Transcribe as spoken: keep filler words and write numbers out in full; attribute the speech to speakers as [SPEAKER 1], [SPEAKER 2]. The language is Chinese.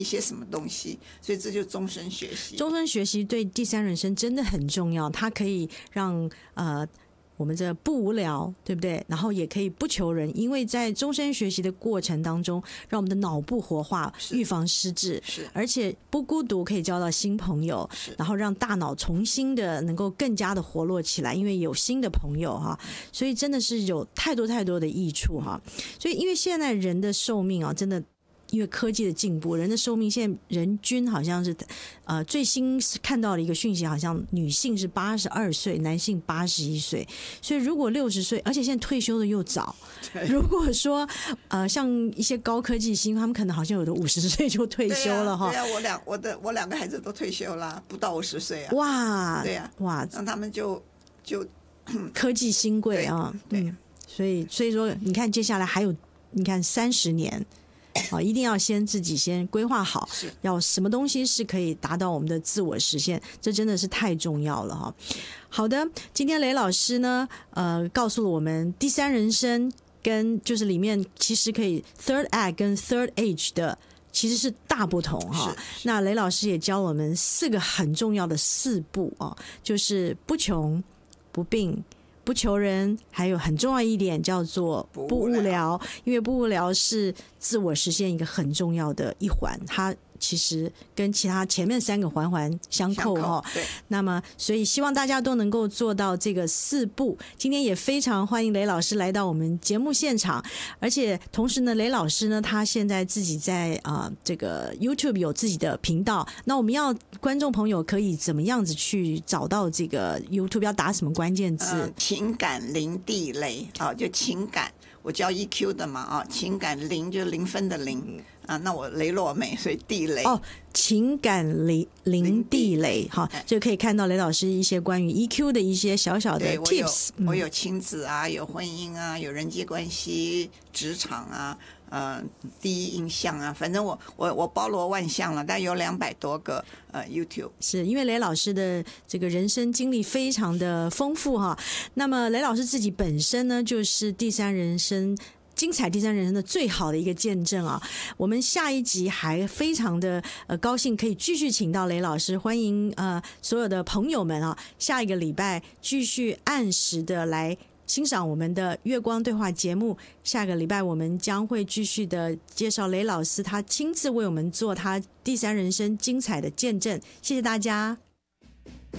[SPEAKER 1] 一些什么东西，所以这就终身学习。
[SPEAKER 2] 终身学习对第三人生真的很重要，它可以让呃我们这不无聊，对不对？然后也可以不求人，因为在终身学习的过程当中，让我们的脑部活化，预防失智，
[SPEAKER 1] 是，
[SPEAKER 2] 而且不孤独，可以交到新朋友，然后让大脑重新的能够更加的活络起来，因为有新的朋友哈，所以真的是有太多太多的益处哈。所以因为现在人的寿命啊，真的。因为科技的进步，人的寿命现在人均好像是，呃，最新看到的一个讯息，好像女性是八十二岁，男性八十一岁。所以如果六十岁，而且现在退休的又早，如果说呃，像一些高科技新，他们可能好像有的五十岁就退休了哈。
[SPEAKER 1] 对呀、啊，我两我的我两个孩子都退休了，不到五十岁啊。
[SPEAKER 2] 哇，
[SPEAKER 1] 对呀、
[SPEAKER 2] 啊，哇，
[SPEAKER 1] 让他们就就
[SPEAKER 2] 科技新贵啊，
[SPEAKER 1] 对，
[SPEAKER 2] 嗯，所以所以说，你看接下来还有，你看三十年。啊，一定要先自己先规划好，要什么东西是可以达到我们的自我实现，这真的是太重要了哈。好的，今天雷老师呢，呃，告诉了我们第三人生跟就是里面其实可以 third act 跟 third age 的其实是大不同哈。那雷老师也教我们四个很重要的四步啊，就是不穷、不病。不求人，还有很重要一点叫做不无聊，因为不无聊是自我实现一个很重要的一环，它其实跟其他前面三个环环相扣哈。那么，所以希望大家都能够做到这个四步。今天也非常欢迎雷老师来到我们节目现场，而且同时呢，雷老师呢，他现在自己在啊、呃、这个 YouTube 有自己的频道。那我们要观众朋友可以怎么样子去找到这个 YouTube？ 要打什么关键字？呃、
[SPEAKER 1] 情感零地雷啊、哦，就情感。我教 E Q 的嘛啊，情感零就是零分的零啊，那我雷洛美，所以地雷
[SPEAKER 2] 哦，情感零零地雷哈，就可以看到雷老师一些关于 E Q 的一些小小的 tips。
[SPEAKER 1] 我有、嗯、我有亲子啊，有婚姻啊，有人际关系、职场啊。呃，第一印象啊，反正我我我包罗万象了，但有两百多个呃 YouTube。
[SPEAKER 2] 是因为雷老师的这个人生经历非常的丰富哈。那么雷老师自己本身呢，就是第三人生。精彩第三人生的最好的一个见证啊！我们下一集还非常的呃高兴，可以继续请到雷老师，欢迎呃所有的朋友们啊，下一个礼拜继续按时的来欣赏我们的月光对话节目。下个礼拜我们将会继续的介绍雷老师，他亲自为我们做他第三人生精彩的见证。谢谢大家。